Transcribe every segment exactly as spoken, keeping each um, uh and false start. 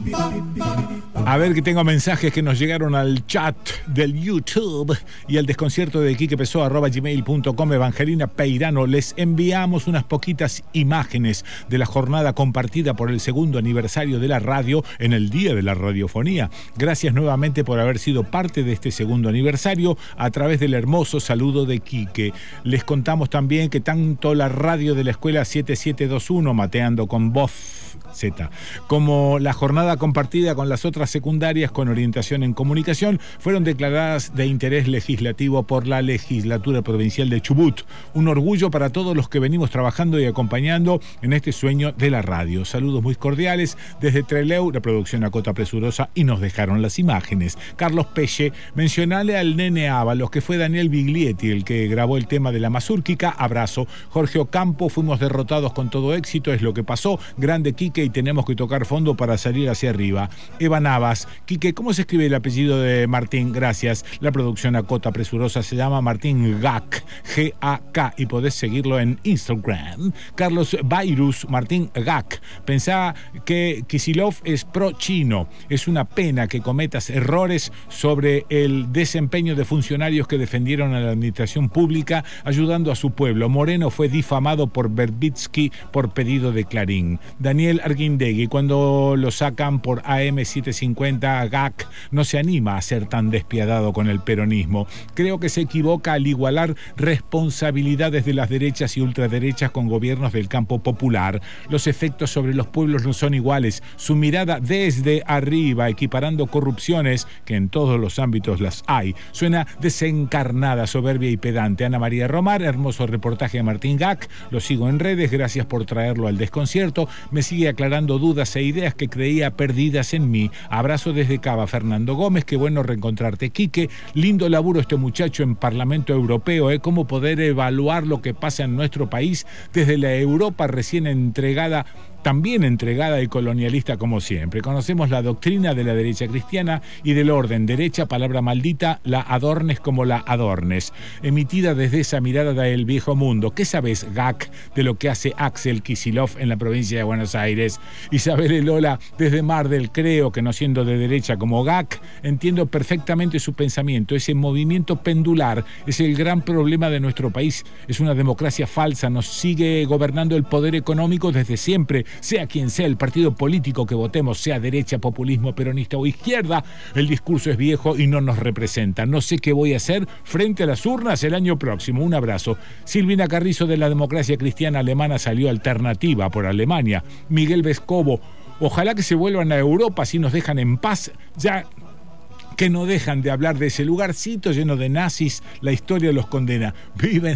A ver, que tengo mensajes que nos llegaron al chat del YouTube y al desconcierto de Quique Pessoa, arroba gmail punto com. Evangelina Peirano, les enviamos unas poquitas imágenes de la jornada compartida por el segundo aniversario de la radio en el Día de la Radiofonía. Gracias nuevamente por haber sido parte de este segundo aniversario a través del hermoso saludo de Quique. Les contamos también que tanto la radio de la escuela siete siete dos uno, Mateando con Voz Z, como la jornada compartida con las otras secundarias con orientación en comunicación fueron declaradas de interés legislativo por la Legislatura Provincial de Chubut. Un orgullo para todos los que venimos trabajando y acompañando en este sueño de la radio. Saludos muy cordiales desde Trelew, la producción Acota Presurosa, y nos dejaron las imágenes. Carlos Peche, mencionale al nene Ábalos, que fue Daniel Biglietti el que grabó el tema de la mazúrquica. Abrazo. Jorge Ocampo, fuimos derrotados con todo éxito, es lo que pasó. Grande Quique, y tenemos que tocar fondo para salir hacia arriba. Eva Navas, Quique, ¿cómo se escribe el apellido de Martín? Gracias. La producción Acota Presurosa se llama Martín Gak, G A K, y podés seguirlo en Instagram. Carlos Bairus, Martín Gak. Pensá que Kicillof es pro-chino. Es una pena que cometas errores sobre el desempeño de funcionarios que defendieron a la administración pública ayudando a su pueblo. Moreno fue difamado por Verbitsky por pedido de Clarín. Daniel Arguindegui, cuando lo sacan por A M setecientos cincuenta, G A C no se anima a ser tan despiadado con el peronismo. Creo que se equivoca al igualar responsabilidades de las derechas y ultraderechas con gobiernos del campo popular. Los efectos sobre los pueblos no son iguales. Su mirada desde arriba, equiparando corrupciones, que en todos los ámbitos las hay, suena desencarnada, soberbia y pedante. Ana María Romar, hermoso reportaje de Martín G A C. Lo sigo en redes, gracias por traerlo al desconcierto. Me sigue aclarando dudas e ideas que creía perdidas en mí. Abrazo desde Cava, Fernando Gómez. Qué bueno reencontrarte, Quique. Lindo laburo este muchacho en Parlamento Europeo, ¿eh? Cómo poder evaluar lo que pasa en nuestro país desde la Europa recién entregada, también entregada y colonialista como siempre. Conocemos la doctrina de la derecha cristiana y del orden derecha, palabra maldita, la adornes como la adornes, emitida desde esa mirada del viejo mundo. ¿Qué sabes, G A C, de lo que hace Axel Kicillof en la provincia de Buenos Aires? Isabel Lola, desde Mar del, creo que no siendo de derecha como G A C, entiendo perfectamente su pensamiento. Ese movimiento pendular es el gran problema de nuestro país. Es una democracia falsa, nos sigue gobernando el poder económico desde siempre. Sea quien sea el partido político que votemos, sea derecha, populismo, peronista o izquierda, el discurso es viejo y no nos representa. No sé qué voy a hacer frente a las urnas el año próximo. Un abrazo. Silvina Carrizo, de la democracia cristiana alemana salió Alternativa por Alemania. Miguel Vescovo, ojalá que se vuelvan a Europa, si nos dejan en paz, ya que no dejan de hablar de ese lugarcito lleno de nazis. La historia los condena. Viven...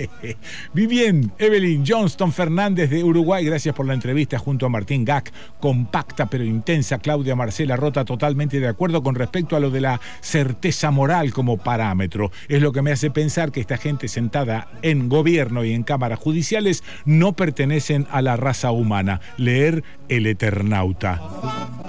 Bien, Evelyn Johnston Fernández de Uruguay, gracias por la entrevista junto a Martín G A C, compacta pero intensa. Claudia Marcela Rota, totalmente de acuerdo con respecto a lo de la certeza moral como parámetro. Es lo que me hace pensar que esta gente sentada en gobierno y en cámaras judiciales no pertenecen a la raza humana. Leer El Eternauta.